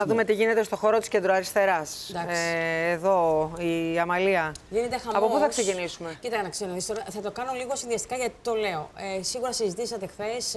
Θα δούμε τι γίνεται στο χώρο της κεντροαριστεράς. Εδώ η Αμαλία. Γίνεται χαμός. Από πού θα ξεκινήσουμε? Κοίτα, να ξέρεις, θα το κάνω λίγο συνδυαστικά γιατί το λέω. Σίγουρα συζητήσατε χθες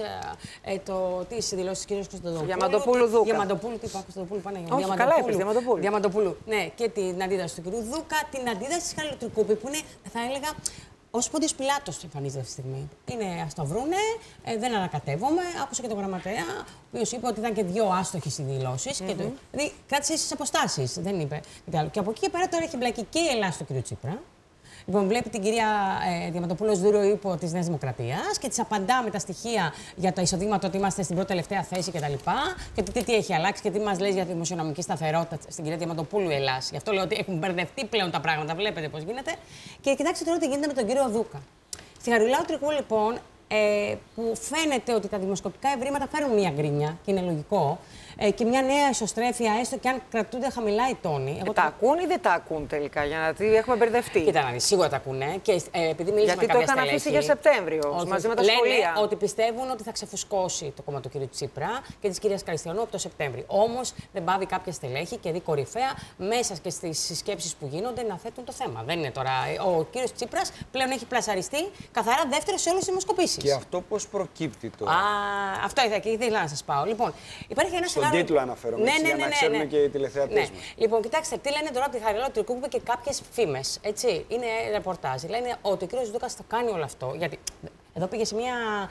τις δηλώσεις της κ. Κωνσταντοπούλου. Διαμαντοπούλου Δούκα. Διαμαντοπούλου, τι είπα, Κωνσταντοπούλου, πάνε. Όχι, καλά είπες, Διαμαντοπούλου. Διαμαντοπούλου, ναι, και την αντίδραση του κ. Δούκα, την αντίδραση της Χαριλοτρικούπη, που είναι, θα έλεγα, ως Πόντιος Πιλάτος εμφανίζεται αυτή τη στιγμή. Είναι, ας το βρούνε, δεν ανακατεύομαι. Άκουσα και τον γραμματέα, ο οποίος είπε ότι ήταν και δύο άστοχες οι δηλώσεις. Δηλαδή, κράτησε ίσες αποστάσεις. Δεν είπε. Και από εκεί και πέρα τώρα έχει μπλακεί και η Ελλάδα του κ. Τσίπρα. Λοιπόν, βλέπει την κυρία Διαμαντοπούλου ως δούριο ύπο της Νέας Δημοκρατίας και της απαντά με τα στοιχεία για τα εισοδήματα ότι είμαστε στην πρώτη τελευταία θέση κτλ. Και τι έχει αλλάξει και τι μας λέει για τη δημοσιονομική σταθερότητα στην κυρία Διαμαντοπούλου η Ελλάδα. Γι' αυτό λέω ότι έχουν μπερδευτεί πλέον τα πράγματα. Βλέπετε πώς γίνεται. Και κοιτάξτε τώρα τι γίνεται με τον κύριο Δούκα. Στη Χαριλοτρικού, λοιπόν, που φαίνεται ότι τα δημοσκοπικά ευρήματα φέρουν μια γκρίνια και είναι λογικό. Και μια νέα ισοστρέφεια, έστω και αν κρατούνται χαμηλά οι τόνοι. Τα ακούν ή δεν τα ακούν τελικά, για να τι έχουμε μπερδευτεί? Κοίτα να δεις, σίγουρα τα ακούνε. Και επειδή μιλήσαμε γιατί το είχαν αφήσει για Σεπτέμβριο, μαζί με τα σχολεία. Λένε ότι πιστεύουν ότι θα ξεφουσκώσει το κόμμα του κ. Τσίπρα και της κυρίας Καριστιανού από το Σεπτέμβριο. Όμως δεν πάβει κάποια στελέχη και δει κορυφαία μέσα και στις συσκέψεις που γίνονται να θέτουν το θέμα. Δεν είναι τώρα. Ο κ. Τσίπρας πλέον έχει πλασαριστεί καθαρά δεύτερο σε όλες τις δημοσκοπήσεις. Και αυτό πώς προκύπτει τώρα? Αυτό ήθελα να σας πάω. Λοιπόν, υπάρχει ένα στον τίτλο αναφέρομαι, για να ξέρουν και οι τηλεθεατές μας. Λοιπόν, κοιτάξτε, τι λένε τώρα από τη Χαριλοτρικού και κάποιες φήμες. Έτσι, είναι ρεπορτάζ. Λένε ότι ο κ. Δούκας το κάνει όλο αυτό. Γιατί εδώ πήγε σε μια.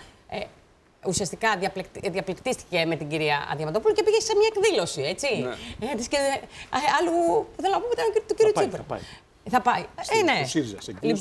Ουσιαστικά διαπληκτίστηκε με την κυρία Διαμαντοπούλου και πήγε σε μια εκδήλωση. Έτσι. Ναι. Και άλλου που θέλω να πούμε ήταν του κ. Τσίπρα. Θα πάει. Ναι. ΣΥΡΙΖΑ,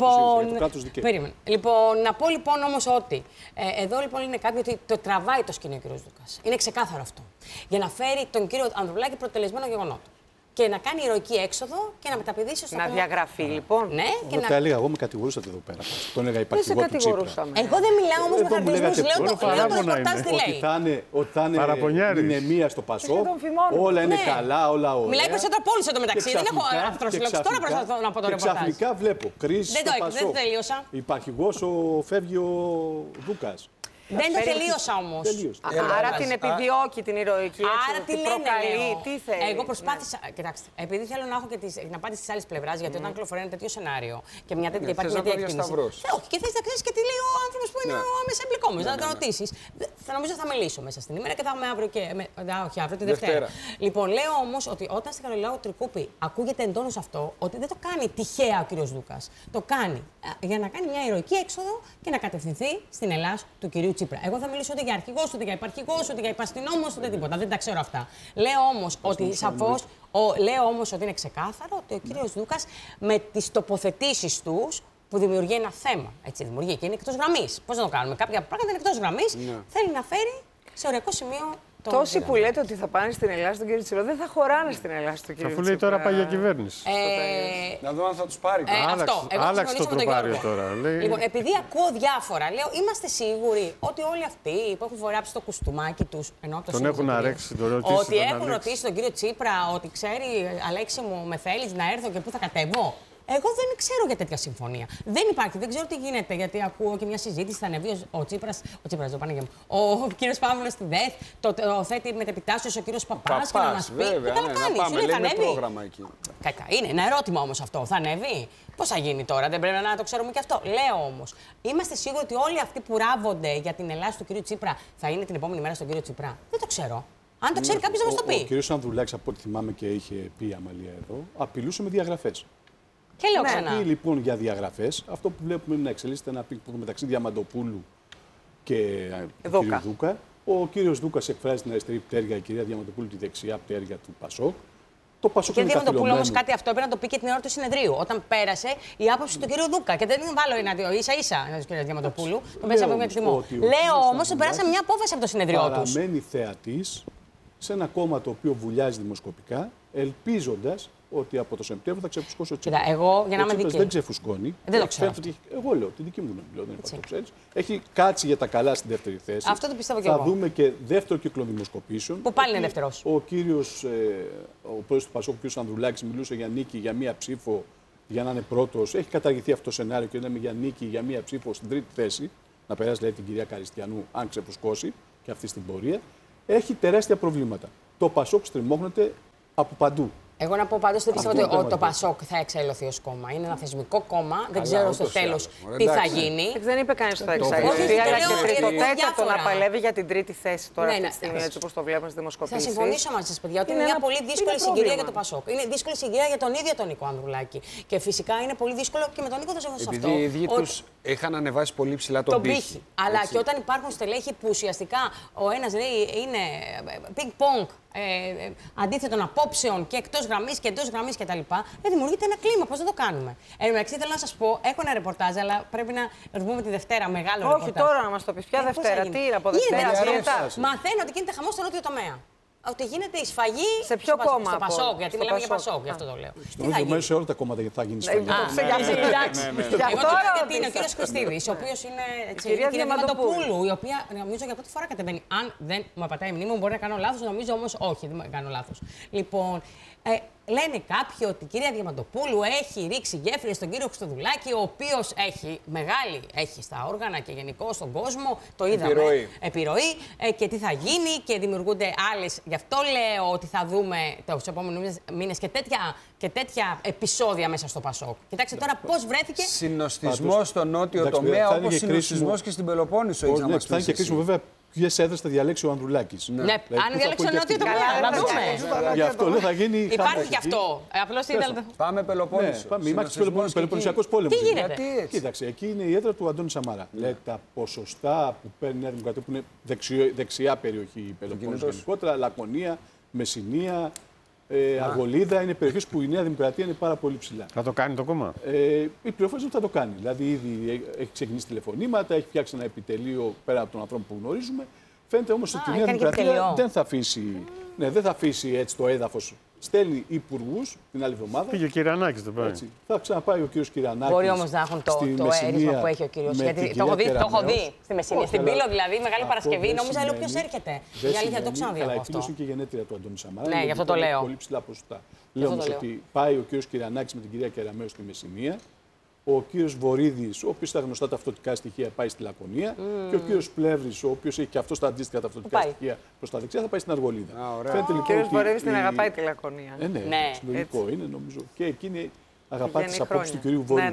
Περίμενε. Λοιπόν, να πω λοιπόν όμως ότι εδώ λοιπόν είναι κάποιοι ότι το τραβάει το σκηνή ο κ. Δούκας. Είναι ξεκάθαρο αυτό. Για να φέρει τον κύριο Ανδρουλάκη προτελεσμένο γεγονότο. Και να κάνει ηρωική έξοδο και να μεταπηδήσει στο. Να διαγραφεί λοιπόν. Ναι, και να. Τα έλεγα, εγώ με κατηγορούσατε εδώ πέρα. Τον έλεγα υπαρχηγό του Τσίπρα. Εγώ δεν μιλάω όμως με χαρακτηρισμούς. Λέω το ρεπορτάζ τι λέει. Ότι θα είναι μνημεία στο Πασόκ. Όλα είναι καλά, όλα ωραία. Μιλάει περισσότερο από όλους εδώ μεταξύ. Δεν έχω αυτοσυλλογιστεί. Τώρα προσπαθώ να πω το ρεπορτάζ. Ξαφνικά βλέπω κρίση στο Πασόκ. Δεν τελείωσα. Υπαρχηγός φεύγει ο Δούκας. Δεν το τελείωσα όμως. Άρα την επιδιώκει την ηρωική έξοδο. Άρα τι προκαλεί, τι θέλει. Εγώ προσπάθησα. Κοιτάξτε, επειδή θέλω να έχω και την απάντηση τη άλλη πλευρά, γιατί όταν κυκλοφορεί ένα τέτοιο σενάριο και μια τέτοια υπάρχει μια εκτίμηση. Όχι, και θε να ξέρει και τι λέει ο άνθρωπο που είναι ο άμεσα εμπλεκόμενο. Να τον ρωτήσει. Θα νομίζω θα μιλήσω μέσα στην ημέρα και θα είμαι αύριο και. Όχι, αύριο τη Δευτέρα. Λοιπόν, λέω όμω ότι όταν στην Χαριλοτρικού ακούγεται εντόνω αυτό, ότι δεν το κάνει τυχαία ο κ. Δούκας. Το κάνει για να κάνει μια ηρωική έξοδο και να κατευθυνθεί στην Ελλάδα του κ. Τσίπρα. Εγώ θα μιλήσω ούτε για αρχηγός, ούτε για υπαρχηγός, ούτε για υπαστηνόμος, ούτε τίποτα. Δεν τα ξέρω αυτά. Λέω όμως ότι σαφώς, ότι είναι ξεκάθαρο ότι ο κύριος Δούκας με τις τοποθετήσεις τους που δημιουργεί ένα θέμα. Έτσι, δημιουργεί και είναι εκτός γραμμής. Πώς να το κάνουμε? Κάποια πράγματα είναι εκτός γραμμής. Θέλει να φέρει σε οριακό σημείο. Τόσοι που λέτε ότι θα πάνε στην Ελλάδα στον κύριο Τσίπρα δεν θα χωράνε στην Ελλάδα στον κύριο Τσίπρα. Αφού λέει τώρα πάει για κυβέρνηση. Να δω αν θα τους πάρει. Άλλαξε το τροπάριο τώρα. Λοιπόν, επειδή ακούω διάφορα, λέω είμαστε σίγουροι ότι όλοι αυτοί που έχουν φοράψει το κουστούμάκι τους. Τον έχουν αρέξει, ότι έχουν ρωτήσει τον κύριο Τσίπρα ότι ξέρει, Αλέξη μου, με θέλεις να έρθω και πού θα κατέβω. Εγώ δεν ξέρω για τέτοια συμφωνία. Δεν υπάρχει, δεν ξέρω τι γίνεται, γιατί ακούω και μια συζήτηση. Θα ανεβεί ο Τσίπρας, ο κύριος Παύλος στη ΔΕΘ, το θέτει μετεπιτάσσεως ο κύριος Παπάς και να μας πει. Βέβαια, τι θα κάνει, πάμε, σου λέει, θα ανέβει. πρόγραμμα εκεί. Είναι ένα ερώτημα όμως αυτό. Θα ανέβει. Πώς θα γίνει τώρα, δεν πρέπει να το ξέρουμε και αυτό. Λέω όμως, είμαστε σίγουροι ότι όλοι αυτοί που ράβονται για την Ελλάδα του κύριου Τσίπρα θα είναι την επόμενη μέρα στον κύριο Τσίπρα? Δεν το ξέρω. Αν το ξέρει κάποιος να μας το πει. Ο κύριος Ανδρουλάκης, από ό,τι θυμάμαι και είχε πει η Αμαλία εδώ, απειλούσε με διαγραφές. Και λέω ξανά. Εκεί λοιπόν για διαγραφές, αυτό που βλέπουμε είναι να εξελίσσεται ένα πικ μεταξύ Διαμαντοπούλου και του κ. Δούκα. Ο κύριος Δούκας εκφράζει την αριστερή πτέρυγα, η κυρία Διαμαντοπούλου τη δεξιά πτέρυγα του Πασόκ. Το Πασόκ είναι καθυλωμένο. Και Διαμαντοπούλου όμως κάτι αυτό έπρεπε να το πει και την ώρα του συνεδρίου. Όταν πέρασε η άποψη του κ. Δούκα. Και δεν βάλω ένα ίσα-ίσα την κυρία Διαμαντοπούλου. Το μέσα από τιμό. Λέω όμως ότι περάσαμε μια απόφαση από το συνεδριό του. Παραμένει θεατής σε ένα κόμμα το οποίο βουλιάζει δημοσκοπικά, ελπίζοντας ότι από το Σεπτέμβριο θα ξεφουσκώσει ο Τσίπρας. Εγώ, για να είμαι δίκαιη. Δεν ξεφουσκώνει. Δεν το ξέρω. Εγώ λέω, τη δική μου γνώμη λέω, δεν υπάρχει, το ξέρεις. Έχει κάτσει για τα καλά στην δεύτερη θέση. Αυτό το πιστεύω και εγώ. Θα δούμε και δεύτερο κύκλο δημοσκοπήσεων. Που πάλι είναι δεύτερος. Ο πρόεδρος του Πασόκ, ο κ. Ανδρουλάκης, μιλούσε για νίκη, για μία ψήφο, για να είναι πρώτος. Έχει καταργηθεί αυτό το σενάριο και λέμε για νίκη, για μία ψήφο στην τρίτη θέση. Να περάσει, λέει, την κυρία Καριστιανού, αν ξεφουσκώσει και αυτή στην πορεία. Έχει τεράστια προβλήματα. το Πασόκ στριμώχνεται από παντού. Εγώ να πω πάντως δεν πιστεύω ότι το Πασόκ θα εξελιχθεί ως κόμμα. Είναι ένα θεσμικό κόμμα. Δεν ξέρω στο τέλος τι θα γίνει. Δεν είπε κανείς ότι θα εξελιχθεί. Αλλά και τρίτο-τέταρτο να παλεύει για την τρίτη θέση τώρα αυτή τη στιγμή, έτσι όπως το βλέπουμε στις δημοσκοπήσεις. Θα συμφωνήσω μαζί σας, παιδιά, ότι είναι μια πολύ δύσκολη συγκυρία για το Πασόκ. Είναι δύσκολη συγκυρία για τον ίδιο τον Νίκο Ανδρουλάκη. Και φυσικά είναι πολύ δύσκολο και με τον Νίκο θα συμφωνήσω σε αυτό. Επειδή οι ίδιοι τους είχαν ανεβάσει πολύ ψηλά τον πύχη. Αλλά και όταν υπάρχουν στελέχη που ουσιαστικά ο ένας λέει είναι ping-pong. Αντίθετων απόψεων και εκτός γραμμής και εντός γραμμής κτλ. Δημιουργείται ένα κλίμα. Πώς θα το κάνουμε. Εν τω μεταξύ, θέλω να σας πω, έχω ένα ρεπορτάζ, αλλά πρέπει να πούμε τη Δευτέρα. Μεγάλο ρεπορτάζ. Όχι τώρα να μας το πεις. Ποια Δευτέρα, τι είναι από Δευτέρα. Μαθαίνω ότι γίνεται χαμός στο νότιο τομέα. Ότι γίνεται η σφαγή σε ποιο κόμμα. Στο Πασόκ, γιατί μιλάμε για Πασόκ, γι' αυτό το λέω. Στο νότιο μέσα σε όλα τα κόμματα θα γίνει σφαγή. Εγώ το λέω γιατί είναι ο κύριος Χριστίδης, ο οποίος είναι η κυρία Διαμαντοπούλου, η οποία νομίζω για πρώτη φορά κατεβαίνει. Αν δεν μου απατάει η μνήμη μου, μπορεί να κάνω λάθος, νομίζω όμως όχι, δεν κάνω λάθος. Λοιπόν, λένε κάποιοι ότι η κυρία Διαμαντοπούλου έχει ρίξει γέφυρες στον κύριο Χριστοδουλάκη, ο οποίος έχει στα όργανα και γενικώ στον κόσμο, το είδαμε, επιρροή και τι θα γίνει και δημιουργούνται άλλες. Γι' αυτό λέω ότι θα δούμε τους επόμενους μήνες και τέτοια επεισόδια μέσα στο Πασόκ. Κοιτάξτε τώρα πώς βρέθηκε. Συνοστισμός στο νότιο τομέα, όπως συνοστισμός και στην Πελοπόννησο. Θα είναι και κρίσιμο βέβαια. Ποιες έδρες θα διαλέξει ο Ανδρουλάκης. Ναι, αν διαλέξει τον νότιο τομέα, να δούμε. Γι' αυτό λέω θα γίνει. Υπάρχει και αυτό. Απλώς ήθελα. Πάμε Πελοπόννησο. Είμαστε Πελοποννησιακός πόλεμος. Τι γίνεται. Κοίταξε, εκεί είναι η έδρα του Αντώνη Σαμαρά. Τα ποσοστά που παίρνει η Νέα Δημοκρατία, που είναι δεξιά περιοχή η Πελοπόννησο γενικότερα, Λακωνία, Μεσσηνία. Αργολίδα είναι περιοχές που η Νέα Δημοκρατία είναι πάρα πολύ ψηλά. Θα το κάνει το κόμμα. Η πληροφόρηση θα το κάνει. Δηλαδή, ήδη έχει ξεκινήσει τηλεφωνήματα, έχει φτιάξει ένα επιτελείο πέρα από τον ανθρώπο που γνωρίζουμε. Φαίνεται όμως ότι η Νέα Δημοκρατία δεν θα αφήσει έτσι το έδαφος. Στέλνει υπουργούς την άλλη εβδομάδα. Πήγε ο Κυρανάκης το πάει. Θα ξαναπάει ο κύριος Κυρανάκης. Μπορεί όμως να έχουν το έρισμα που έχει ο κύριος. Γιατί το έχω δει στη Μεσσηνία. Στην Πύλο δηλαδή, Μεγάλη Παρασκευή. Νόμιζα λέω ποιος έρχεται. Η αλήθεια το ξαναδεί αυτό. Αλλά η Πύλος είναι και η γενέτρια του Αντώνη Σαμαρά. Ναι, γι' αυτό το λέω. Πολύ ψηλά ποσοστά. Λέω όμως ότι πάει ο κύριος Κυρανάκης με την κυρία Κεραμέως στη Μεσσηνία. Ο κύριος Βορίδης, ο οποίος στα γνωστά ταυτοτικά στοιχεία, πάει στη Λακωνία. Και ο κύριος Πλεύρης, ο οποίος έχει και αυτό τα αντίστοιχα ταυτοτικά στοιχεία προς τα δεξιά, θα πάει στην Αργολίδα. Ο κύριος Βορίδης την αγαπάει τη Λακωνία. Ναι, λογικό είναι νομίζω. Και εκείνη αγαπάει τις απόψεις του κυρίου Βορίδη.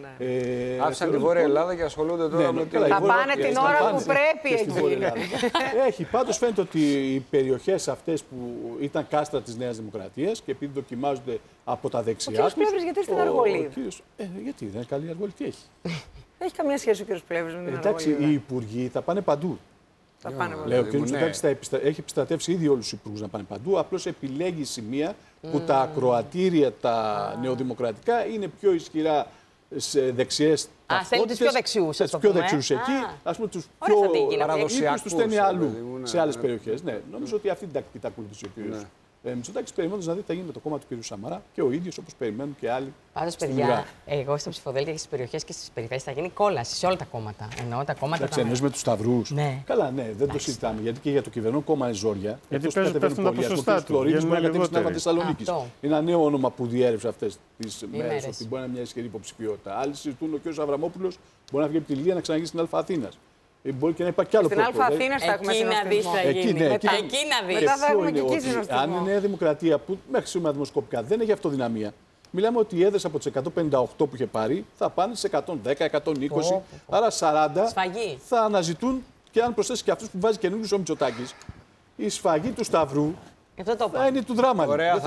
Ναι. Άφησαν τη Βόρεια Ελλάδα και ασχολούνται τώρα με την. Θα πάνε την ώρα που πρέπει εκεί. Έχει. Πάντως φαίνεται ότι οι περιοχές αυτές που ήταν κάστρα της Νέας Δημοκρατίας και επειδή δοκιμάζονται από τα δεξιά. Ο κύριος Πλεύρης γιατί στην Αργολίδα. Γιατί δεν είναι καλή η Αργολίδα, τι έχει. Δεν έχει καμία σχέση ο κύριος Πλεύρης με την Αργολίδα. Εντάξει, οι υπουργοί θα πάνε παντού. Λέω, ο κ. Μητσοτάκης έχει επιστρατεύσει ήδη όλους τους υπουργούς να πάνε παντού. Απλώς επιλέγει σημεία που τα ακροατήρια, τα νεοδημοκρατικά, είναι πιο ισχυρά σε δεξιές ταυτότητες. Τους πιο δεξιούς εκεί. Ας πούμε, τους πιο παραδοσιακούς τους στέλνει αλλού, σε άλλες περιοχές. Ναι, νομίζω ότι αυτή την τακτική τα ακολουθήσει ο κ. Μητσοτάκης περιμένοντας να δει τι θα γίνει με το κόμμα του κ. Σαμαρά και ο ίδιος όπως περιμένουν και άλλοι. Πάντως, παιδιά, εγώ στο ψηφοδέλτιο και στις περιοχές και στις περιφέρειες θα γίνει κόλαση σε όλα τα κόμματα. Εννοώ τα κόμματα. Εντάξει, εννοείς με τους σταυρούς. Ναι. Καλά, ναι, δεν το συζητάμε. Γιατί και για το κυβερνό κόμμα είναι ζόρια. Γιατί πέφτουν τα ποσοστά του. Μπορεί να κατέβει στην Άλφα Θεσσαλονίκης. Είναι ένα νέο όνομα που διέρευσε αυτές τις μέρες. Ότι μπορεί να είναι μια ισχυρή υποψηφιότητα. Άλλοι συζητούν ο κ. Αβραμόπουλος μπορεί να βγει από τη Λία να ξαναγίνει στην Αλφα Αθήνας. Μπορεί και να υπάρχει κι άλλο πρόβλημα. Στην Αλφα Αθήνας θα έχουμε συνοστισμό. Εκεί να δεις. Μετά θα έχουμε και εκεί συνοστισμό. Αν η Νέα Δημοκρατία που μέχρι σήμερα δημοσκοπικά δεν έχει αυτοδυναμία, μιλάμε ότι οι έδρες από τις 158 που είχε πάρει θα πάνε σε 110, 120, άρα 40 θα αναζητούν και αν προσθέσει και αυτούς που βάζει καινούριους ο Μητσοτάκης, η σφαγή του Σταυρού θα είναι του δράμα.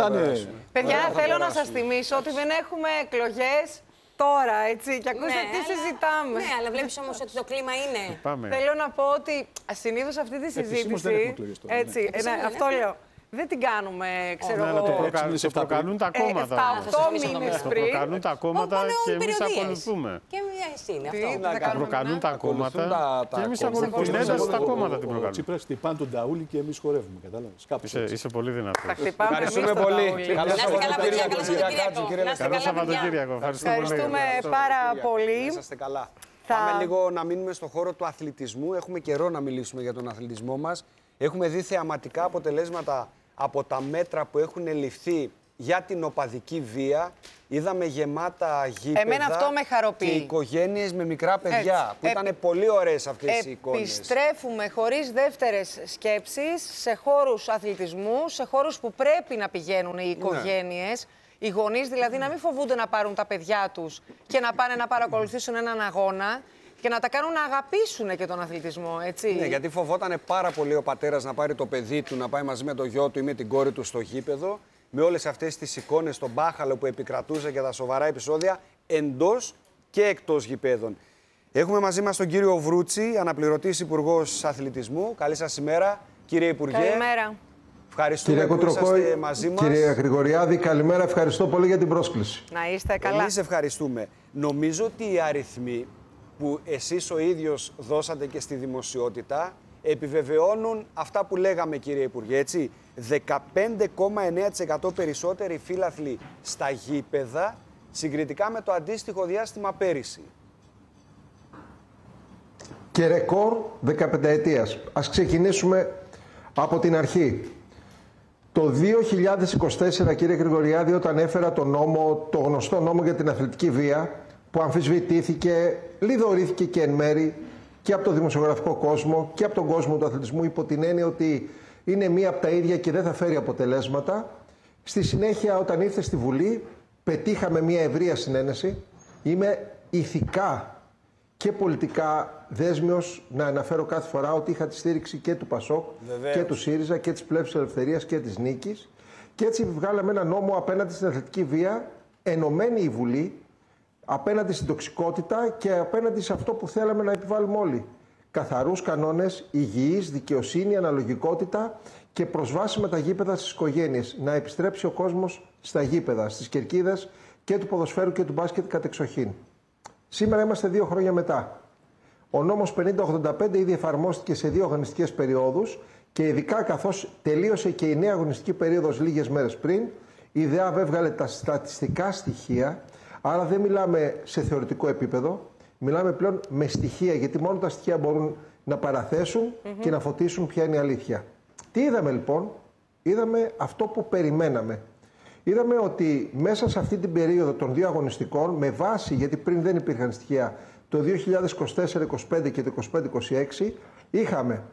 Παιδιά, θέλω να σας θυμίσω ότι δεν έχουμε εκλογές τώρα, έτσι, και ακούστε τι συζητάμε. Ναι, αλλά βλέπεις όμως ότι το κλίμα είναι. Θέλω να πω ότι συνήθως αυτή τη συζήτηση. Έτσι, αυτό λέω. Δεν την κάνουμε, ξέρω εγώ. Το προκαλούν τα κόμματα. 7-8 μήνες πριν. Το προκαλούν τα κόμματα και εμείς ακολουθούμε. Και εσύ είναι αυτό. Το προκαλούν τα κόμματα και εμείς ακολουθούμε. Την ένταση τα κόμματα την προκαλούν. Τσίπρας χτυπάνε τον ταούλι και εμείς χορεύουμε, κατάλαβες. Είσαι πολύ δυνατός. Ευχαριστούμε πολύ. Καλό Σαββατοκύριακο. Ευχαριστούμε πάρα πολύ. Να είσαστε καλά. Πάμε λίγο να μείνουμε στο χώρο του αθλητισμού. Έχουμε καιρό να μιλήσουμε για τον αθλητισμό μας. Έχουμε δει θεαματικά αποτελέσματα από τα μέτρα που έχουν ληφθεί για την οπαδική βία. είδαμε γεμάτα γήπεδα. Εμένα αυτό με χαροποιεί. Και οικογένειες με μικρά παιδιά, που ήταν πολύ ωραίες αυτές οι εικόνες. Επιστρέφουμε χωρίς δεύτερες σκέψεις σε χώρους αθλητισμού, σε χώρους που πρέπει να πηγαίνουν οι οικογένειες. Οι γονείς δηλαδή να μην φοβούνται να πάρουν τα παιδιά τους και να πάνε να παρακολουθήσουν έναν αγώνα και να τα κάνουν να αγαπήσουν και τον αθλητισμό, έτσι. Ναι, γιατί φοβότανε πάρα πολύ ο πατέρας να πάρει το παιδί του, να πάει μαζί με το γιο του ή με την κόρη του στο γήπεδο, με όλες αυτές τις εικόνες στον μπάχαλο που επικρατούσε και τα σοβαρά επεισόδια εντός και εκτός γηπέδων. Έχουμε μαζί μας τον κύριο Βρούτση, αναπληρωτής Υπουργός Αθλητισμού. Καλή σας ημέρα, κύριε Υπουργέ. Καλημέρα. Ευχαριστούμε που είσαστε μαζί μας. Κύριε Γρηγοριάδη, καλημέρα. Ευχαριστώ πολύ για την πρόσκληση. Να είστε καλά. Εμείς ευχαριστούμε. Νομίζω ότι οι αριθμοί που εσείς ο ίδιος δώσατε και στη δημοσιότητα επιβεβαιώνουν αυτά που λέγαμε, κύριε Υπουργέ, έτσι. 15,9% περισσότεροι φύλαθλοι στα γήπεδα συγκριτικά με το αντίστοιχο διάστημα πέρυσι. Και ρεκόρ 15 ετίας. Ας ξεκινήσουμε από την αρχή. Το 2024, κύριε Γρηγοριάδη, όταν έφερα το γνωστό νόμο για την αθλητική βία, που αμφισβητήθηκε, λιδωρήθηκε και εν μέρη και από το δημοσιογραφικό κόσμο και από τον κόσμο του αθλητισμού, υπό την έννοια ότι είναι μία από τα ίδια και δεν θα φέρει αποτελέσματα. Στη συνέχεια, όταν ήρθε στη Βουλή, πετύχαμε μία ευρεία συνένεση. Είμαι ηθικά και πολιτικά δέσμιος να αναφέρω κάθε φορά ότι είχα τη στήριξη και του ΠΑΣΟΚ και του ΣΥΡΙΖΑ και της Πλεύσης Ελευθερίας και της Νίκης. Και έτσι βγάλαμε ένα νόμο απέναντι στην αθλητική βία, ενωμένη η Βουλή, απέναντι στην τοξικότητα και απέναντι σε αυτό που θέλαμε να επιβάλλουμε όλοι. Καθαρούς κανόνες, υγιής, δικαιοσύνη, αναλογικότητα και προσβάσιμα τα γήπεδα στις οικογένειες. Να επιστρέψει ο κόσμος στα γήπεδα, στις κερκίδες και του ποδοσφαίρου και του μπάσκετ κατεξοχήν. Σήμερα είμαστε 2 χρόνια μετά. Ο νόμος 5085 ήδη εφαρμόστηκε σε 2 αγωνιστικές περιόδους και ειδικά καθώς τελείωσε και η νέα αγωνιστική περίοδος λίγες μέρες πριν, η ΔΕΑΒ έβγαλε τα στατιστικά στοιχεία. Άρα δεν μιλάμε σε θεωρητικό επίπεδο, μιλάμε πλέον με στοιχεία, γιατί μόνο τα στοιχεία μπορούν να παραθέσουν και να φωτίσουν ποια είναι η αλήθεια. Τι είδαμε λοιπόν? Είδαμε αυτό που περιμέναμε. Είδαμε ότι μέσα σε αυτή την περίοδο των 2 αγωνιστικών, με βάση, γιατί πριν δεν υπήρχαν στοιχεία, το 2024-25 και το 25-26, είχαμε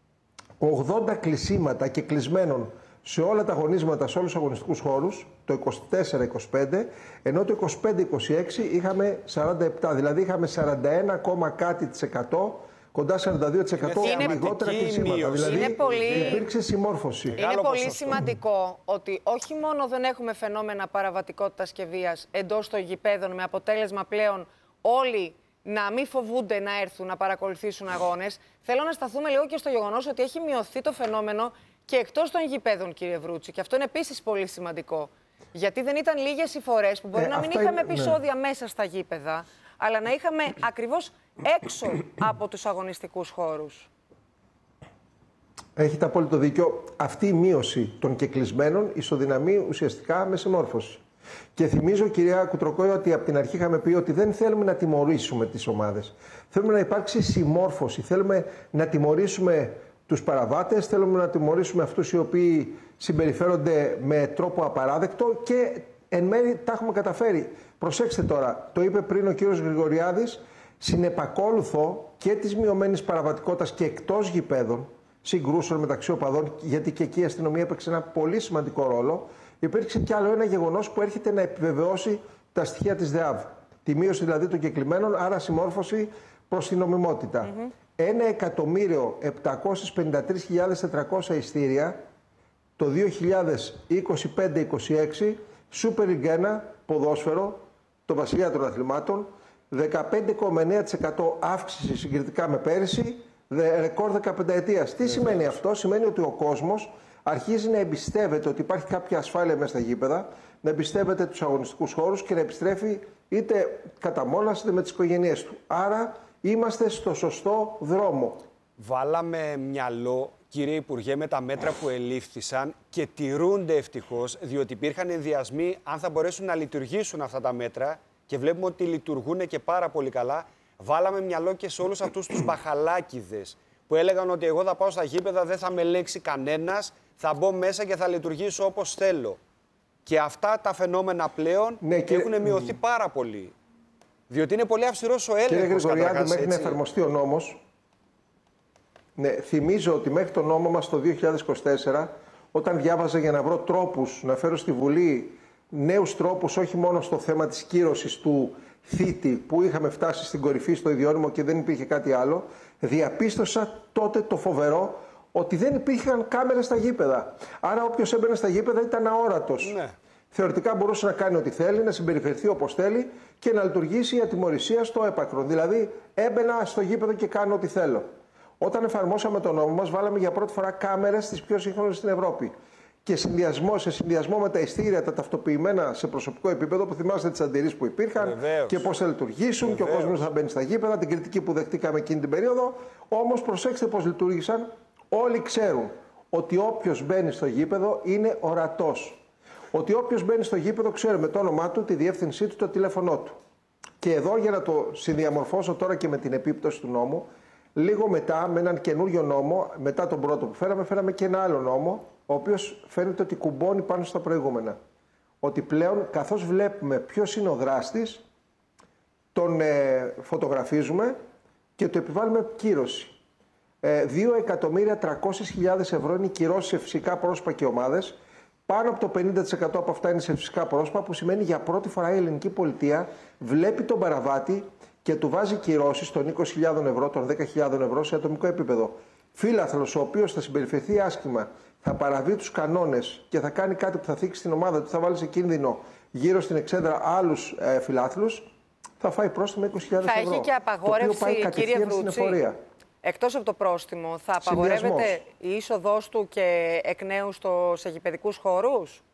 80 κλεισίματα και κλεισμένων σε όλα τα αγωνίσματα, σε όλους τους αγωνιστικούς χώρους, το 24-25, ενώ το 25-26 είχαμε 47, δηλαδή είχαμε 41, κάτι % κοντά 42% λιγότερα κλεισίματα. Δηλαδή υπήρξε συμμόρφωση. Είναι πολύ σημαντικό ότι όχι μόνο δεν έχουμε φαινόμενα παραβατικότητας και βίας εντός των γηπέδων, με αποτέλεσμα πλέον όλοι να μην φοβούνται να έρθουν να παρακολουθήσουν αγώνες. Θέλω να σταθούμε λίγο και στο γεγονός ότι έχει μειωθεί το φαινόμενο και εκτός των γηπέδων, κύριε Βρούτση. Και αυτό είναι επίσης πολύ σημαντικό. Γιατί δεν ήταν λίγες οι φορές που μπορεί να μην είχαμε επεισόδια μέσα στα γήπεδα, αλλά να είχαμε ακριβώς έξω από τους αγωνιστικούς χώρους. Έχετε απόλυτο δίκιο. Αυτή η μείωση των κεκλεισμένων ισοδυναμεί ουσιαστικά με συμμόρφωση. Και θυμίζω, κυρία Κουτροκόη, ότι από την αρχή είχαμε πει ότι δεν θέλουμε να τιμωρήσουμε τις ομάδες. Θέλουμε να υπάρξει συμμόρφωση. Θέλουμε να τιμωρήσουμε τους παραβάτες, θέλουμε να τιμωρήσουμε αυτούς οι οποίοι συμπεριφέρονται με τρόπο απαράδεκτο και εν μέρει τα έχουμε καταφέρει. Προσέξτε τώρα, το είπε πριν ο κύριος Γρηγοριάδης, συνεπακόλουθο και της μειωμένης παραβατικότητας και εκτός γηπέδων, συγκρούσεων μεταξύ οπαδών, γιατί και εκεί η αστυνομία έπαιξε ένα πολύ σημαντικό ρόλο, υπήρξε κι άλλο ένα γεγονός που έρχεται να επιβεβαιώσει τα στοιχεία της ΔΕΑΒ. Τη μείωση δηλαδή των κεκλημένων, άρα συμμόρφωση προς την νομιμότητα. 1.753.400 ειστήρια το 2025-26, Super League 1, ποδόσφαιρο, το βασιλιά των αθλημάτων, 15,9% αύξηση συγκριτικά με πέρυσι, ρεκόρ 15 ετίας. Τι σημαίνει αυτό? Σημαίνει ότι ο κόσμος αρχίζει να εμπιστεύεται ότι υπάρχει κάποια ασφάλεια μέσα στα γήπεδα, να εμπιστεύεται τους αγωνιστικούς χώρους και να επιστρέφει είτε κατά μόνας είτε με τις οικογένειές του. Άρα είμαστε στο σωστό δρόμο. Βάλαμε μυαλό, κύριε Υπουργέ, με τα μέτρα που ελήφθησαν και τηρούνται ευτυχώς, διότι υπήρχαν ενδιασμοί αν θα μπορέσουν να λειτουργήσουν αυτά τα μέτρα και βλέπουμε ότι λειτουργούν και πάρα πολύ καλά. Βάλαμε μυαλό και σε όλους αυτούς τους μπαχαλάκιδες που έλεγαν ότι εγώ θα πάω στα γήπεδα, δεν θα με ελέγξει κανένας, θα μπω μέσα και θα λειτουργήσω όπως θέλω. Και αυτά τα φαινόμενα πλέον έχουν μειωθεί πάρα πολύ. Διότι είναι πολύ αυστηρός ο έλεγχος. Κύριε Γρηγοριάδη, μέχρι να εφαρμοστεί ο νόμος, θυμίζω ότι μέχρι τον νόμο μας το 2024, όταν διάβαζα για να βρω τρόπους να φέρω στη Βουλή νέους τρόπους, όχι μόνο στο θέμα της κύρωσης του θήτη που είχαμε φτάσει στην κορυφή στο ιδιώνυμο και δεν υπήρχε κάτι άλλο, διαπίστωσα τότε το φοβερό ότι δεν υπήρχαν κάμερες στα γήπεδα. Άρα όποιος έμπαινε στα γήπεδα ήταν αόρατος. Ναι. Θεωρητικά μπορούσε να κάνει ό,τι θέλει, να συμπεριφερθεί όπως θέλει και να λειτουργήσει η ατιμωρησία στο έπακρο. Δηλαδή έμπαινα στο γήπεδο και κάνω ό,τι θέλω. Όταν εφαρμόσαμε τον νόμο μας, βάλαμε για πρώτη φορά κάμερες στις πιο σύγχρονες στην Ευρώπη. Και σε συνδυασμό με τα ειστήρια, τα ταυτοποιημένα σε προσωπικό επίπεδο, που θυμάστε τις αντιρρήσεις που υπήρχαν και πώς θα λειτουργήσουν και ο κόσμος θα μπαίνει στα γήπεδα, την κριτική που δεχτήκαμε εκείνη την περίοδο. Όμως προσέξτε πώς λειτουργήσαν. Όλοι ξέρουν ότι όποιος μπαίνει στο γήπεδο είναι ορατός. Ότι όποιος μπαίνει στο γήπεδο ξέρουμε το όνομά του, τη διεύθυνσή του, το τηλέφωνό του. Και εδώ, για να το συνδιαμορφώσω τώρα και με την επίπτωση του νόμου, λίγο μετά, με έναν καινούριο νόμο, μετά τον πρώτο που φέραμε και ένα άλλο νόμο, ο οποίος φαίνεται ότι κουμπώνει πάνω στα προηγούμενα. Ότι πλέον, καθώς βλέπουμε ποιος είναι ο δράστης, τον φωτογραφίζουμε και του επιβάλλουμε κύρωση. 2.300.000 ευρώ είναι οι κυρώσεις σε φυσικά πρόσωπα και ομάδες. Πάνω από το 50% από αυτά είναι σε φυσικά πρόσωπα, που σημαίνει για πρώτη φορά η ελληνική πολιτεία βλέπει τον παραβάτη και του βάζει κυρώσεις των 20.000 ευρώ, των 10.000 ευρώ σε ατομικό επίπεδο. Φίλαθλος ο οποίος θα συμπεριφερθεί άσχημα, θα παραβεί τους κανόνες και θα κάνει κάτι που θα θίξει την ομάδα του, θα βάλει σε κίνδυνο γύρω στην εξέδρα άλλους φιλάθλους, θα φάει πρόστιμο 20.000 ευρώ. Θα έχει και απαγόρευση, κύριε Βρούτση, εκτός από το πρόστιμο, θα απαγορεύεται η είσοδός του και εκ νέου σε γηπεδικούς χώρους?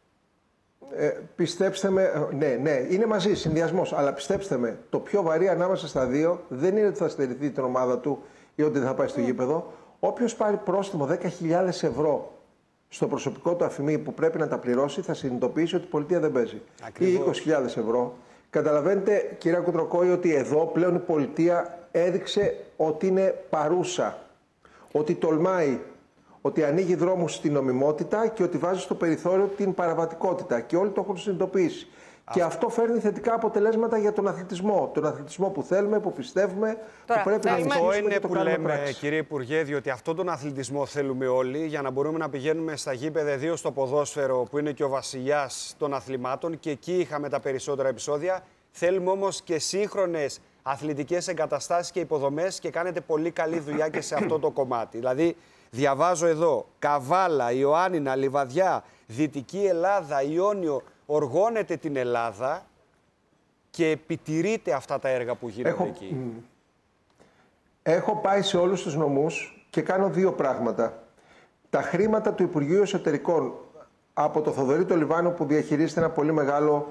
Πιστέψτε με, ναι, είναι μαζί, συνδυασμός. Αλλά πιστέψτε με, το πιο βαρύ ανάμεσα στα δύο δεν είναι ότι θα στερηθεί την ομάδα του ή ότι δεν θα πάει στο γήπεδο. Όποιος πάρει πρόστιμο 10.000 ευρώ στο προσωπικό του αφημί που πρέπει να τα πληρώσει, θα συνειδητοποιήσει ότι η πολιτεία δεν παίζει. Ακριβώς. Ή 20.000 ευρώ. Καταλαβαίνετε, κυρία Κουτροκόη, ότι εδώ πλέον η πολιτεία έδειξε ότι είναι παρούσα, ότι τολμάει, ότι ανοίγει δρόμους στην νομιμότητα και ότι βάζει στο περιθώριο την παραβατικότητα. Και όλοι το έχουν συνειδητοποιήσει. Και αυτό φέρνει θετικά αποτελέσματα για τον αθλητισμό. Τον αθλητισμό που θέλουμε, που πιστεύουμε, που πρέπει να ενισχύσουμε. Αυτό είναι που λέμε, κύριε Υπουργέ, διότι αυτόν τον αθλητισμό θέλουμε όλοι για να μπορούμε να πηγαίνουμε στα γήπεδα, ιδίως στο ποδόσφαιρο, που είναι και ο βασιλιάς των αθλημάτων, και εκεί είχαμε τα περισσότερα επεισόδια. Θέλουμε όμως και σύγχρονες αθλητικές εγκαταστάσεις και υποδομές και κάνετε πολύ καλή δουλειά και σε αυτό το κομμάτι. Δηλαδή, διαβάζω εδώ, Καβάλα, Ιωάννινα, Λιβαδιά, Δυτική Ελλάδα, Ιόνιο, οργώνεται την Ελλάδα και επιτηρείται αυτά τα έργα που γίνονται εκεί. Έχω πάει σε όλους τους νομούς και κάνω δύο πράγματα. Τα χρήματα του Υπουργείου Εσωτερικών από το Θοδωρή το Λιβάνο, που διαχειρίζεται ένα πολύ μεγάλο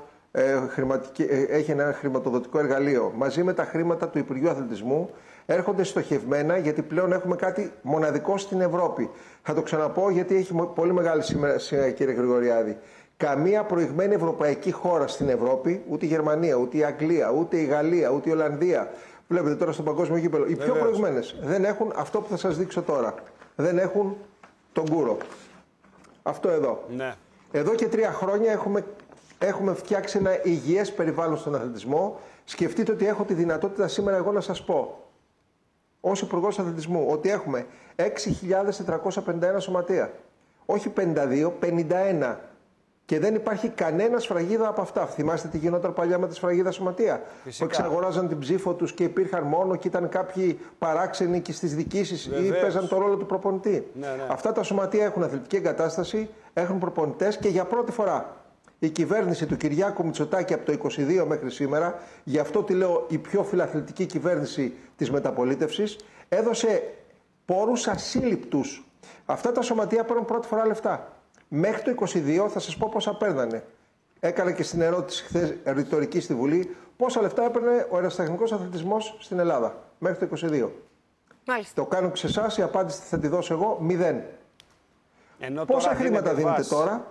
έχει ένα χρηματοδοτικό εργαλείο, μαζί με τα χρήματα του Υπουργείου Αθλητισμού, έρχονται στοχευμένα, γιατί πλέον έχουμε κάτι μοναδικό στην Ευρώπη. Θα το ξαναπώ, γιατί έχει πολύ μεγάλη σημασία, κύριε Γρηγοριάδη. Καμία προηγμένη ευρωπαϊκή χώρα στην Ευρώπη, ούτε η Γερμανία, ούτε η Αγγλία, ούτε η Γαλλία, ούτε η Ολλανδία, βλέπετε τώρα στο παγκόσμιο γήπεδο, οι πιο προηγμένες δεν έχουν αυτό που θα σας δείξω τώρα. Δεν έχουν τον κούρο. Αυτό εδώ. Ναι. Εδώ και 3 χρόνια έχουμε φτιάξει ένα υγιές περιβάλλον στον αθλητισμό. Σκεφτείτε ότι έχω τη δυνατότητα σήμερα εγώ να σας πω, ως Υπουργός Αθλητισμού, ότι έχουμε 6.451 σωματεία. Όχι 52, 51. Και δεν υπάρχει κανένα σφραγίδα από αυτά. Θυμάστε τι γινόταν παλιά με τη σφραγίδα σωματεία? Φυσικά. Που εξαγοράζαν την ψήφο τους και υπήρχαν μόνο και ήταν κάποιοι παράξενοι και στις διοικήσεις ή παίζαν το ρόλο του προπονητή. Ναι. Αυτά τα σωματεία έχουν αθλητική εγκατάσταση, έχουν προπονητές και για πρώτη φορά η κυβέρνηση του Κυριάκου Μητσοτάκη από το 22 μέχρι σήμερα, γι' αυτό τη λέω η πιο φιλαθλητική κυβέρνηση της μεταπολίτευσης, έδωσε πόρους ασύλληπτους. Αυτά τα σωματεία παίρνουν πρώτη φορά λεφτά. Μέχρι το 22 θα σας πω πόσα παίρνανε. Έκανα και στην ερώτηση χθες ρητορική στη Βουλή πόσα λεφτά έπαιρνε ο αεραστεχνικός αθλητισμός στην Ελλάδα μέχρι το 22. Μάλιστα. Το κάνω και σε εσάς, η απάντηση θα τη δώσω εγώ, 0. Πόσα χρήματα δίνετε τώρα?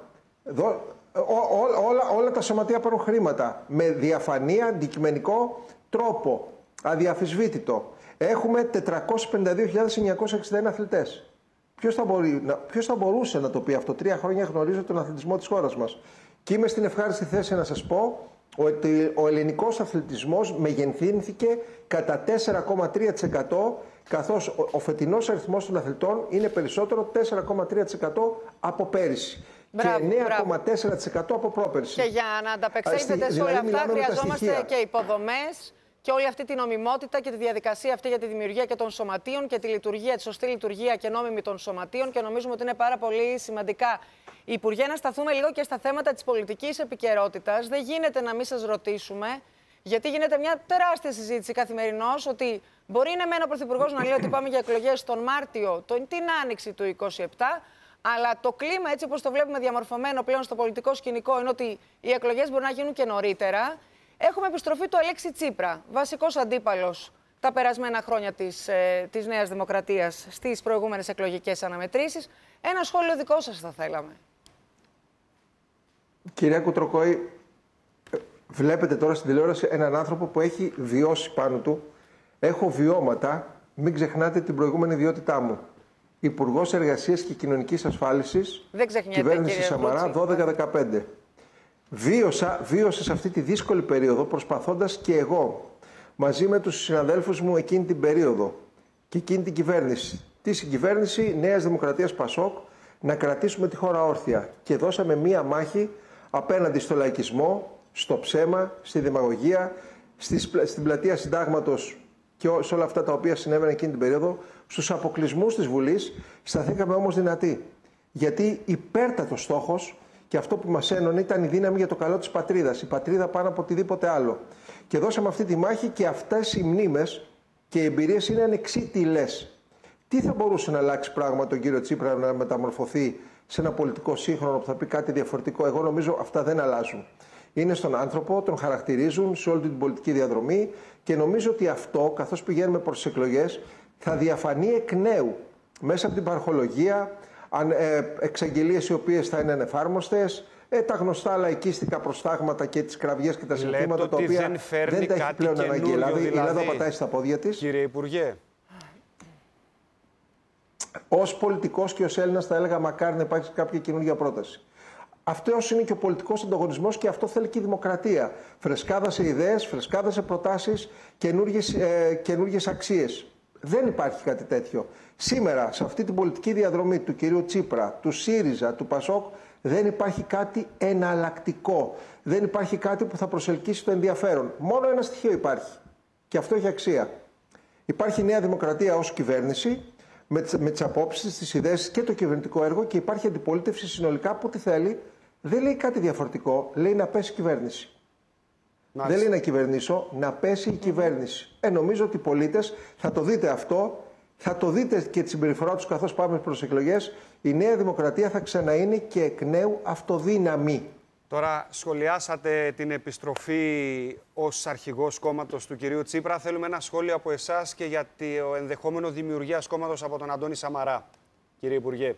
Όλα τα σωματεία παίρνουν χρήματα με διαφανή, αντικειμενικό τρόπο, αδιαφυσβήτητο. Έχουμε 452.961 αθλητές. Ποιος θα μπορούσε να το πει αυτό? 3 χρόνια γνωρίζω τον αθλητισμό της χώρας μας. Και είμαι στην ευχάριστη θέση να σας πω ότι ο ελληνικός αθλητισμός μεγενθύνθηκε κατά 4,3%, καθώς ο φετινός αριθμός των αθλητών είναι περισσότερο 4,3% από πέρυσι. Μπράβο, και 9,4% από πρόπερσι. Και για να ανταπεξέλθετε σε όλα αυτά χρειαζόμαστε και υποδομές και όλη αυτή την νομιμότητα και τη διαδικασία αυτή για τη δημιουργία και των σωματείων και τη λειτουργία, τη σωστή λειτουργία και νόμιμη των σωματείων, και νομίζουμε ότι είναι πάρα πολύ σημαντικά. Υπουργέ, να σταθούμε λίγο και στα θέματα της πολιτικής επικαιρότητας. Δεν γίνεται να μην σας ρωτήσουμε, γιατί γίνεται μια τεράστια συζήτηση καθημερινώς, ότι μπορεί είναι μεν ο Πρωθυπουργός να λέει ότι πάμε για εκλογές τον Μάρτιο, την Άνοιξη του 2027, αλλά το κλίμα, έτσι όπως το βλέπουμε διαμορφωμένο πλέον στο πολιτικό σκηνικό, είναι ότι οι εκλογές μπορεί να γίνουν και νωρίτερα. Έχουμε επιστροφή του Αλέξη Τσίπρα, βασικός αντίπαλος τα περασμένα χρόνια της Νέας Δημοκρατίας στις προηγούμενες εκλογικές αναμετρήσεις. Ένα σχόλιο δικό σας θα θέλαμε. Κυρία Κουτροκόη, βλέπετε τώρα στην τηλεόραση έναν άνθρωπο που έχει βιώσει πάνω του. Έχω βιώματα, μην ξεχνάτε την προηγούμενη ιδιότητά μου. Υπουργός Εργασίας και Κοινωνικής Ασφάλισης, κυβέρνηση Σαμαρά 12-15. Βίωσα σε αυτή τη δύσκολη περίοδο προσπαθώντας και εγώ μαζί με τους συναδέλφους μου εκείνη την περίοδο και εκείνη την κυβέρνηση, τη συγκυβέρνηση Νέας Δημοκρατίας Πασόκ, να κρατήσουμε τη χώρα όρθια. Και δώσαμε μία μάχη απέναντι στο λαϊκισμό, στο ψέμα, στη δημαγωγία, στην πλατεία Συντάγματος και σε όλα αυτά τα οποία συνέβαιναν εκείνη την περίοδο, στους αποκλεισμούς της Βουλής. Σταθήκαμε όμως δυνατοί. Γιατί υπέρτατος στόχος και αυτό που μας ένωνε ήταν η δύναμη για το καλό της πατρίδας. Η πατρίδα πάνω από οτιδήποτε άλλο. Και δώσαμε αυτή τη μάχη και αυτές οι μνήμες και οι εμπειρίες είναι ανεξίτηλες. Τι θα μπορούσε να αλλάξει πράγμα τον κύριο Τσίπρα να μεταμορφωθεί σε ένα πολιτικό σύγχρονο που θα πει κάτι διαφορετικό? Εγώ νομίζω αυτά δεν αλλάζουν. Είναι στον άνθρωπο, τον χαρακτηρίζουν σε όλη την πολιτική διαδρομή και νομίζω ότι αυτό, καθώς πηγαίνουμε προς τις εκλογές, θα διαφανεί εκ νέου μέσα από την παρχολογία, εξαγγελίες οι οποίες θα είναι ανεφάρμοστες, τα γνωστά λαϊκίστικα προστάγματα και τις κραυγές και τα συνθήματα τα οποία δεν τα έχει πλέον ανάγκη η Ελλάδα. Η Ελλάδα πατάει στα πόδια της. Κύριε Υπουργέ. Ως πολιτικός και ως Έλληνας θα έλεγα μακάρι να υπάρξει κάποια καινούργια πρόταση. Αυτός είναι και ο πολιτικός ανταγωνισμός και αυτό θέλει και η δημοκρατία. Φρεσκάδα σε ιδέες, φρεσκάδα σε προτάσεις, καινούργιες αξίες. Δεν υπάρχει κάτι τέτοιο. Σήμερα, σε αυτή την πολιτική διαδρομή του κυρίου Τσίπρα, του ΣΥΡΙΖΑ, του ΠΑΣΟΚ, δεν υπάρχει κάτι εναλλακτικό. Δεν υπάρχει κάτι που θα προσελκύσει το ενδιαφέρον. Μόνο ένα στοιχείο υπάρχει. Και αυτό έχει αξία. Υπάρχει η Νέα Δημοκρατία ως κυβέρνηση, με τις απόψεις, τις ιδέες και το κυβερνητικό έργο, και υπάρχει αντιπολίτευση συνολικά που τι θέλει. Δεν λέει κάτι διαφορετικό. Λέει να πέσει η κυβέρνηση. Δεν λέει να κυβερνήσω, να πέσει η κυβέρνηση. Νομίζω ότι οι πολίτες θα το δείτε αυτό, θα το δείτε και τη συμπεριφορά τους καθώς πάμε προς εκλογές. Η Νέα Δημοκρατία θα ξαναείνει και εκ νέου αυτοδύναμη. Τώρα σχολιάσατε την επιστροφή ως αρχηγός κόμματος του κυρίου Τσίπρα. Θέλουμε ένα σχόλιο από εσάς και για το ενδεχόμενο δημιουργίας κόμματος από τον Αντώνη Σαμαρά. Κύριε Υπουργέ.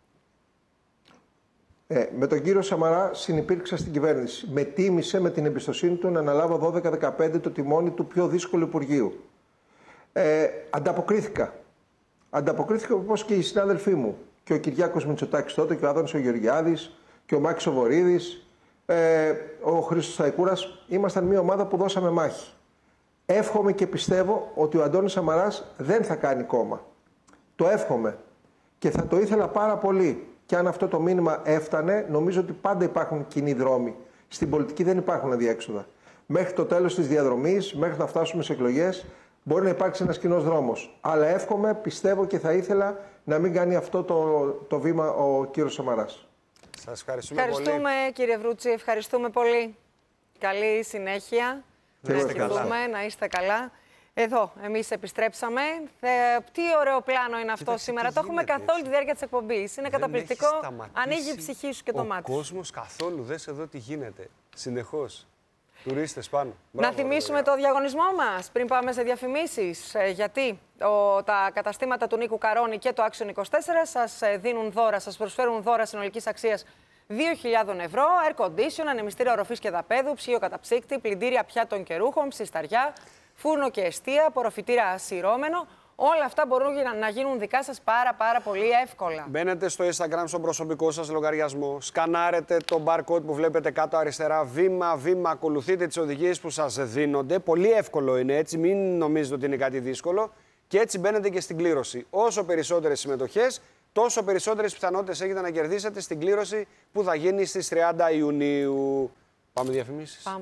Με τον κύριο Σαμαρά συνυπήρξα στην κυβέρνηση. Με τίμησε με την εμπιστοσύνη του να αναλάβω 12-15 το τιμόνι του πιο δύσκολου Υπουργείου. Ανταποκρίθηκα. Ανταποκρίθηκα όπως και οι συνάδελφοί μου. Και ο Κυριάκος Μητσοτάκης τότε, και ο Άδωνης ο Γεωργιάδης, και ο Μάκης ο Βορίδης, ο Χρήστος Σταϊκούρας. Ήμασταν μια ομάδα που δώσαμε μάχη. Εύχομαι και πιστεύω ότι ο Αντώνης Σαμαράς δεν θα κάνει κόμμα. Το εύχομαι. Και θα το ήθελα πάρα πολύ. Και αν αυτό το μήνυμα έφτανε, νομίζω ότι πάντα υπάρχουν κοινοί δρόμοι. Στην πολιτική δεν υπάρχουν αδιέξοδα. Μέχρι το τέλος της διαδρομής, μέχρι να φτάσουμε σε εκλογές, μπορεί να υπάρξει ένας κοινός δρόμος. Αλλά εύχομαι, πιστεύω και θα ήθελα να μην κάνει αυτό το βήμα ο κύριος Σαμαράς. Σας ευχαριστούμε πολύ. Κύριε Βρούτση, ευχαριστούμε πολύ. Καλή συνέχεια. Να είστε καλά. Εδώ, εμείς επιστρέψαμε. Τι ωραίο πλάνο είναι αυτό σήμερα. Το έχουμε καθ' όλη τη διάρκεια της εκπομπής. Είναι καταπληκτικό. Ανοίγει η ψυχή σου και το μάτι σου. Ο κόσμος καθόλου, δες εδώ τι γίνεται. Συνεχώς. Τουρίστες πάνω. Να θυμίσουμε το διαγωνισμό μας πριν πάμε σε διαφημίσεις. Γιατί τα καταστήματα του Νίκου Καρόνη και το Action 24 σας δίνουν δώρα, σας προσφέρουν δώρα συνολικής αξίας 2.000 ευρώ, air condition, ανεμιστήρα οροφής και δαπέδου, ψυγείο καταψύκτη, πλυντήρια πιάτων και ρούχων, ψισταριά, φούρνο και εστία, απορροφητήρα σειρώμενο. Όλα αυτά μπορούν να γίνουν δικά σας πάρα πολύ εύκολα. Μπαίνετε στο Instagram, στον προσωπικό σας λογαριασμό, σκανάρετε το barcode που βλέπετε κάτω αριστερά, βήμα-βήμα, ακολουθείτε τις οδηγίες που σας δίνονται. Πολύ εύκολο είναι έτσι, μην νομίζετε ότι είναι κάτι δύσκολο. Και έτσι μπαίνετε και στην κλήρωση. Όσο περισσότερες συμμετοχές, τόσο περισσότερες πιθανότητες έχετε να κερδίσετε στην κλήρωση που θα γίνει στις 30 Ιουνίου. Πάμε διαφημίσεις. Πάμε.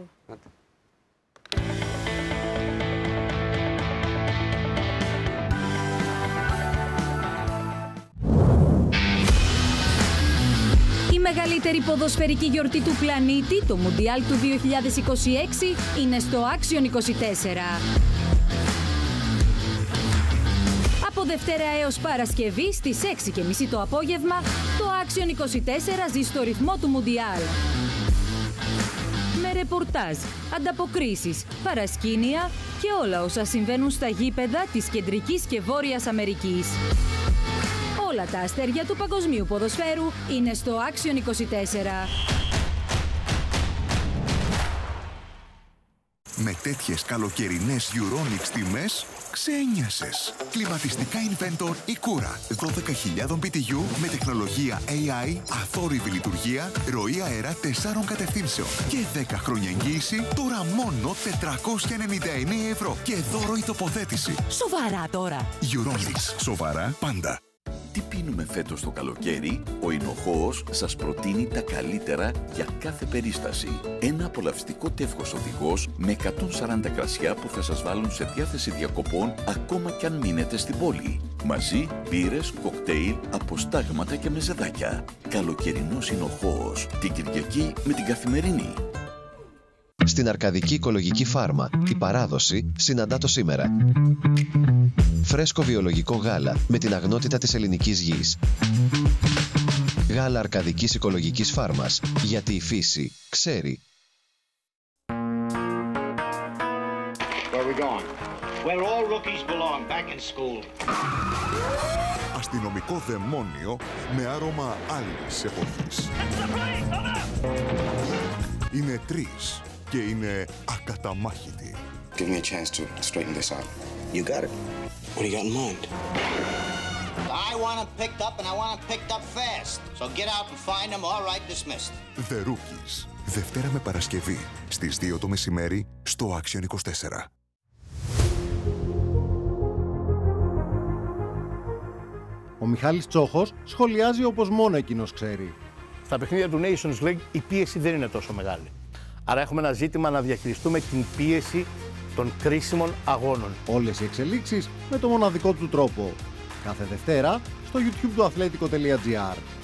Η μεγαλύτερη ποδοσφαιρική γιορτή του πλανήτη, το Μουντιάλ του 2026, είναι στο Action 24. Από Δευτέρα έως Παρασκευή στις 6:30 το απόγευμα, το Action 24 ζει στο ρυθμό του Μουντιάλ. Με ρεπορτάζ, ανταποκρίσεις, παρασκήνια και όλα όσα συμβαίνουν στα γήπεδα της Κεντρικής και Βόρειας Αμερικής. Όλα τα αστέρια του παγκοσμίου ποδοσφαίρου είναι στο Action 24. Με τέτοιες καλοκαιρινές Euronics τιμές, ξένιασες. Κλιματιστικά Inventor η Κούρα. 12.000 BTU με τεχνολογία AI, αθόρυβη λειτουργία, ροή αέρα 4 κατευθύνσεων και 10 χρόνια εγγύηση, τώρα μόνο 499 ευρώ και δώρο η τοποθέτηση. Σοβαρά τώρα. Euronics. Σοβαρά πάντα. Τι πίνουμε φέτος το καλοκαίρι? Ο Ινοχώος σας προτείνει τα καλύτερα για κάθε περίσταση. Ένα απολαυστικό τεύχος οδηγός με 140 κρασιά που θα σας βάλουν σε διάθεση διακοπών ακόμα κι αν μείνετε στην πόλη. Μαζί, μπύρες, κοκτέιλ, αποστάγματα και μεζεδάκια. Καλοκαιρινός Ινοχώος. Την Κυριακή με την Καθημερινή. Στην Αρκαδική Οικολογική Φάρμα, η παράδοση συναντά το σήμερα. Φρέσκο βιολογικό γάλα με την αγνότητα της ελληνικής γης. Γάλα Αρκαδικής Οικολογικής Φάρμας, γιατί η φύση ξέρει. Αστυνομικό δαιμόνιο με άρωμα άλλης εποχής. Είναι τρεις και είναι ακαταμάχητοι. Give me a chance to straighten this out. You got it. What do you got in mind? I want them picked up and I want them picked up fast. So get out and find them. All right, dismissed. The Rookies. Δευτέρα με Παρασκευή στις 2 το μεσημέρι στο Action 24. Ο Μιχάλης Τσόχος σχολιάζει όπως μόνο εκείνος ξέρει. Στα παιχνίδια του Nations League η πίεση δεν είναι τόσο μεγάλη. Άρα έχουμε ένα ζήτημα να διαχειριστούμε την πίεση των κρίσιμων αγώνων. Όλες οι εξελίξεις με το μοναδικό του τρόπο. Κάθε Δευτέρα στο YouTube του Athletico.gr.